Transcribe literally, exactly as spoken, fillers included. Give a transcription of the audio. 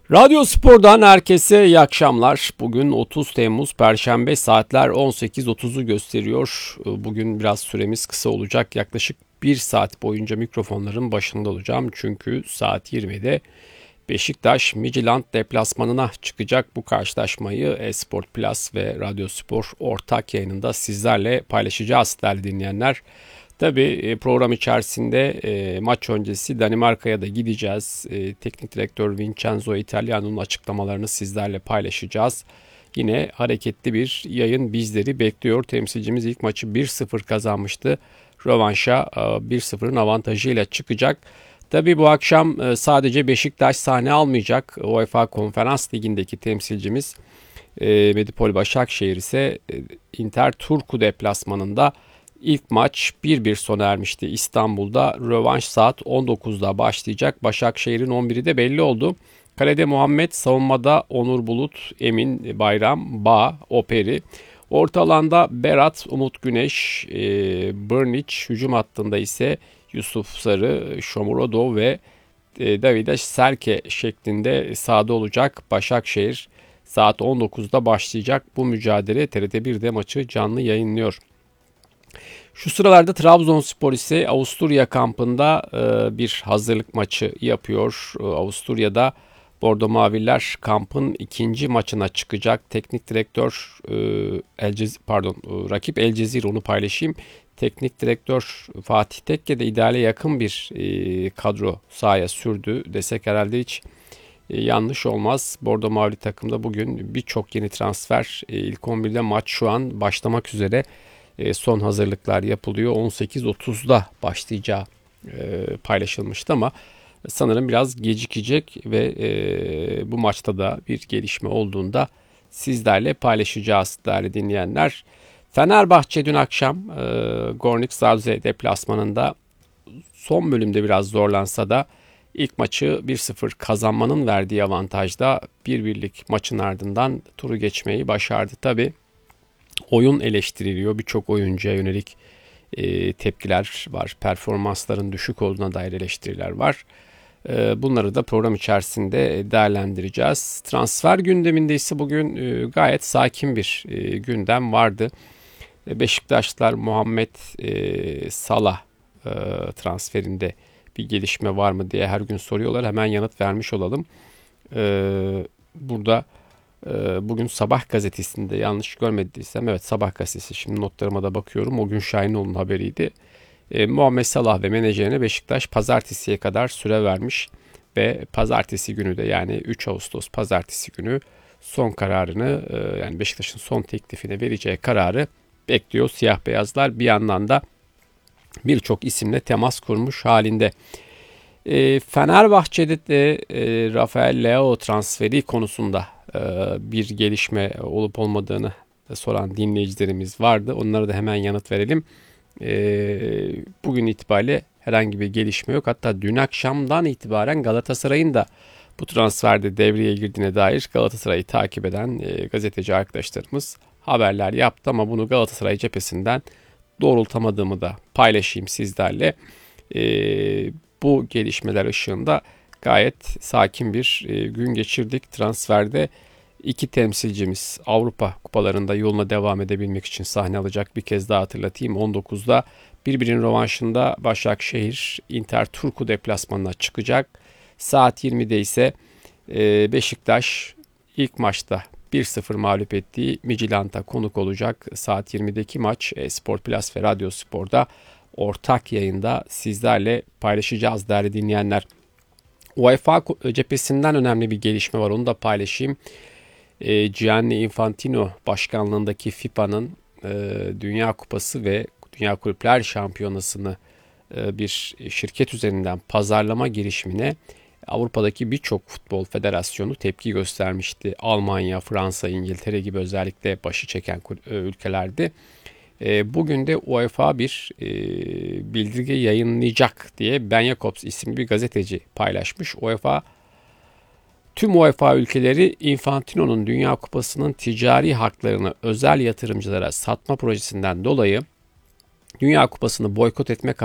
Radyo Spor'dan herkese iyi akşamlar. Bugün otuz Temmuz Perşembe, saatler on sekiz otuzu gösteriyor. Bugün biraz süremiz kısa olacak. Yaklaşık bir saat boyunca mikrofonların başında olacağım. Çünkü saat yirmide Beşiktaş Midtjylland deplasmanına çıkacak. Bu karşılaşmayı Esport Plus ve Radyo Spor ortak yayınında sizlerle paylaşacağız değerli dinleyenler. Tabii program içerisinde e, maç öncesi Danimarka'ya da gideceğiz. E, Teknik direktör Vincenzo Italiano'nun açıklamalarını sizlerle paylaşacağız. Yine hareketli bir yayın bizleri bekliyor. Temsilcimiz ilk maçı bir sıfır kazanmıştı. Rövanşa e, bir sıfırın avantajıyla çıkacak. Tabii bu akşam e, sadece Beşiktaş sahne almayacak. UEFA Konferans Ligi'ndeki temsilcimiz e, Medipol Başakşehir ise e, Inter Turku deplasmanında. İlk maç bir bir sona ermişti İstanbul'da. Rövanş saat on dokuzda başlayacak. Başakşehir'in on biri de belli oldu. Kalede Muhammed, savunmada Onur Bulut, Emin Bayram, Bağ, Operi. Orta alanda Berat, Umut Güneş, e, Brnic. Hücum hattında ise Yusuf Sarı, Shomurodov ve e, Davidas Serke şeklinde sahada olacak. Başakşehir saat on dokuzda başlayacak. Bu mücadele T R T bir'de maçı canlı yayınlıyor. Şu sıralarda Trabzonspor ise Avusturya kampında e, bir hazırlık maçı yapıyor. E, Avusturya'da Bordo Maviller kampın ikinci maçına çıkacak. Teknik direktör e, El Cez- pardon e, rakip El Cezire, onu paylaşayım. Teknik direktör Fatih Tekke de ideale yakın bir e, kadro sahaya sürdü desek herhalde hiç e, yanlış olmaz. Bordo Mavili takımda bugün birçok yeni transfer, e, ilk on birde maç şu an başlamak üzere. Son hazırlıklar yapılıyor. on sekiz otuzda başlayacağı paylaşılmıştı ama sanırım biraz gecikecek ve bu maçta da bir gelişme olduğunda sizlerle paylaşacağız değerli dinleyenler. Fenerbahçe dün akşam Gornik Zabrze deplasmanında son bölümde biraz zorlansa da ilk maçı bir sıfır kazanmanın verdiği avantajda bir birlik maçın ardından turu geçmeyi başardı. Tabii oyun eleştiriliyor. Birçok oyuncuya yönelik e, tepkiler var. Performansların düşük olduğuna dair eleştiriler var. E, bunları da program içerisinde değerlendireceğiz. Transfer gündeminde ise bugün e, gayet sakin bir e, gündem vardı. E, Beşiktaşlılar Muhammed e, Salah e, transferinde bir gelişme var mı diye her gün soruyorlar. Hemen yanıt vermiş olalım. E, burada Bugün Sabah gazetesinde, yanlış görmediysem, evet Sabah gazetesi, şimdi notlarıma da bakıyorum, o gün Şahinoğlu'nun haberiydi. E, Muhammed Salah ve menajerine Beşiktaş pazartesiye kadar süre vermiş ve pazartesi günü de, yani üç Ağustos pazartesi günü son kararını, e, yani Beşiktaş'ın son teklifine vereceği kararı bekliyor siyah beyazlar. Bir yandan da birçok isimle temas kurmuş halinde. E, Fenerbahçe'de de e, Rafael Leao transferi konusunda bir gelişme olup olmadığını soran dinleyicilerimiz vardı. Onlara da hemen yanıt verelim. Bugün itibariyle herhangi bir gelişme yok. Hatta dün akşamdan itibaren Galatasaray'ın da bu transferde devreye girdiğine dair Galatasaray'ı takip eden gazeteci arkadaşlarımız haberler yaptı ama bunu Galatasaray cephesinden doğrultamadığımı da paylaşayım sizlerle. Bu gelişmeler ışığında gayet sakin bir e, gün geçirdik. Transferde iki temsilcimiz Avrupa kupalarında yoluna devam edebilmek için sahne alacak. Bir kez daha hatırlatayım. on dokuzda birbirinin rövanşında Başakşehir Inter Turku deplasmanına çıkacak. Saat yirmide ise e, Beşiktaş ilk maçta bir sıfır mağlup ettiği Midtjylland'a konuk olacak. Saat yirmideki maç Esport Plus ve Radyo Spor'da ortak yayında sizlerle paylaşacağız değerli dinleyenler. UEFA cephesinden önemli bir gelişme var, onu da paylaşayım. E, Gianni Infantino başkanlığındaki FIFA'nın e, Dünya Kupası ve Dünya Kulüpler Şampiyonası'nı e, bir şirket üzerinden pazarlama girişimine Avrupa'daki birçok futbol federasyonu tepki göstermişti. Almanya, Fransa, İngiltere gibi özellikle başı çeken ülkelerdi. Bugün de UEFA bir e, bildirge yayınlayacak diye Ben Jacobs isimli bir gazeteci paylaşmış. UEFA, tüm UEFA ülkeleri Infantino'nun Dünya Kupası'nın ticari haklarını özel yatırımcılara satma projesinden dolayı Dünya Kupası'nı boykot etme